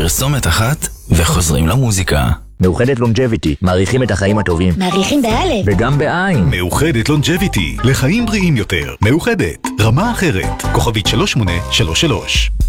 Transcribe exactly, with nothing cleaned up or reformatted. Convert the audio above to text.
פרסומת אחת וחוזרים למוזיקה. מאוחדת לונג'ביטי, מעריכים את החיים הטובים. מעריכים באלף. וגם בעין. מאוחדת לונג'ביטי, לחיים בריאים יותר. מאוחדת, רמה אחרת. כוכבית שלוש שמונה שלוש שלוש.